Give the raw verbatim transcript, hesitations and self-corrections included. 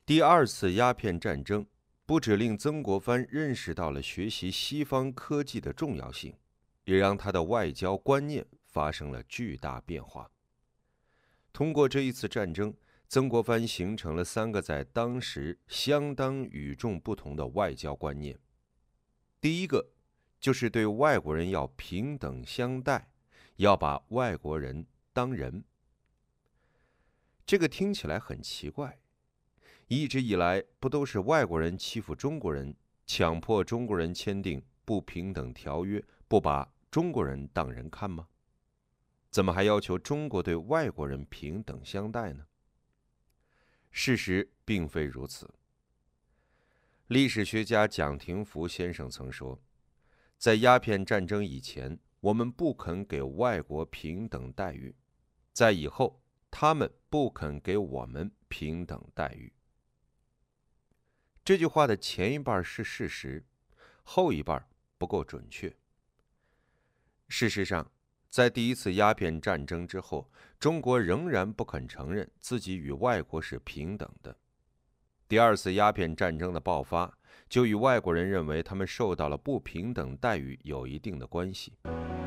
第二次鸦片战争不只令曾国藩认识到了学习西方科技的重要性，也让他的外交观念发生了巨大变化。通过这一次战争，曾国藩形成了三个在当时相当与众不同的外交观念。第一个就是对外国人要平等相待，要把外国人当人。这个听起来很奇怪，一直以来不都是外国人欺负中国人，强迫中国人签订不平等条约，不把中国人当人看吗？怎么还要求中国对外国人平等相待呢？事实并非如此。历史学家蒋廷福先生曾说，在鸦片战争以前，我们不肯给外国平等待遇，在以后，他们不肯给我们平等待遇。这句话的前一半是事实，后一半不够准确。事实上，在第一次鸦片战争之后，中国仍然不肯承认自己与外国是平等的。第二次鸦片战争的爆发，就与外国人认为他们受到了不平等待遇有一定的关系。